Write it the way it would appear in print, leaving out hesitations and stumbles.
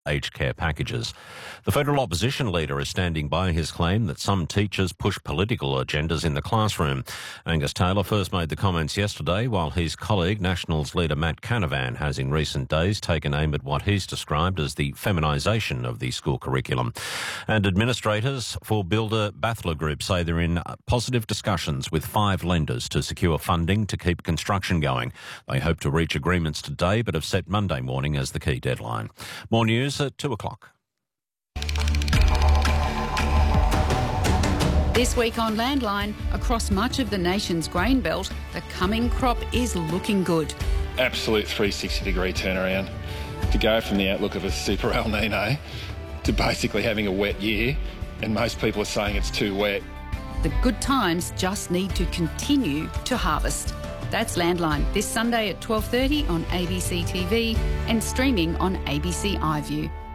aged care packages. The federal opposition leader is standing by his claim that some teachers push political agendas in the classroom. Angus Taylor first made the comments yesterday, while his colleague, Nationals leader Matt Canavan, has in recent days taken aim at what he's described as the feminisation of the school curriculum. And administrators for builder Bathler Group say they're in positive discussions with 5 lenders to secure funding to keep construction going. They hope to reach agreements today, but have set Monday morning as the key deadline. More news at 2 o'clock. This week on Landline, across much of the nation's grain belt, the coming crop is looking good. Absolute 360-degree turnaround. To go from the outlook of a super El Nino to basically having a wet year, and most people are saying it's too wet. The good times just need to continue to harvest. That's Landline, this Sunday at 12:30 on ABC TV and streaming on ABC iView.